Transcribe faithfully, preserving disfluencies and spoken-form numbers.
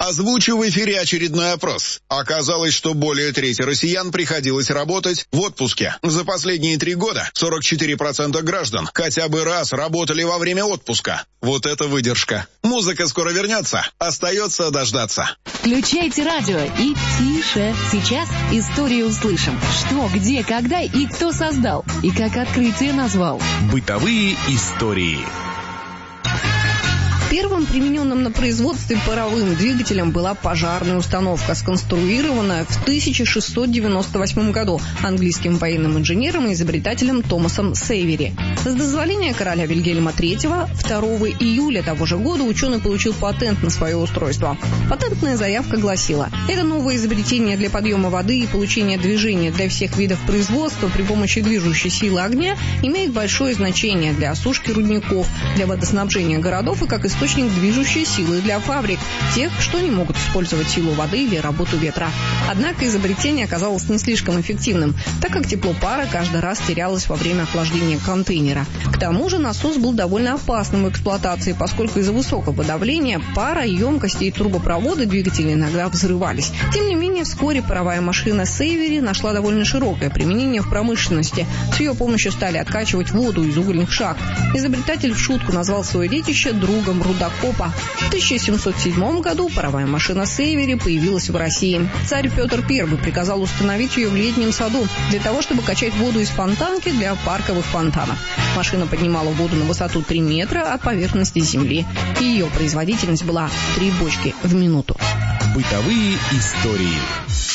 Озвучу в эфире очередной опрос. Оказалось, что более трети россиян приходилось работать в отпуске. За последние три года сорок четыре процента граждан хотя бы раз работали во время отпуска. Вот это выдержка. Музыка скоро вернется. Остается дождаться. Включайте радио и тише. Сейчас историю услышим. Что, где, когда и кто создал. И как открытие назвал. Бытовые истории. Первым примененным на производстве паровым двигателем была пожарная установка, сконструированная в тысяча шестьсот девяносто восьмом году английским военным инженером и изобретателем Томасом Сейвери. С дозволения короля Вильгельма третьего второго июля того же года ученый получил патент на свое устройство. Патентная заявка гласила: это новое изобретение для подъема воды и получения движения для всех видов производства при помощи движущей силы огня имеет большое значение для осушки рудников, для водоснабжения городов и как источник источник движущей силы для фабрик, тех, что не могут использовать силу воды или работу ветра. Однако изобретение оказалось не слишком эффективным, так как тепло пара каждый раз терялось во время охлаждения контейнера. К тому же насос был довольно опасным в эксплуатации, поскольку из-за высокого давления пара, емкости и трубопроводы двигателя иногда взрывались. Тем не менее, вскоре паровая машина Сейвери нашла довольно широкое применение в промышленности. С ее помощью стали откачивать воду из угольных шахт. Изобретатель в шутку назвал свое детище другом рудокопа. В тысяча семьсот седьмом году паровая машина Сейвери появилась в России. Царь Петр Первый приказал установить ее в летнем саду для того, чтобы качать воду из фонтанки для парковых фонтанов. Машина поднимала воду на высоту три метра от поверхности земли. И ее производительность была три бочки в минуту. Бытовые истории.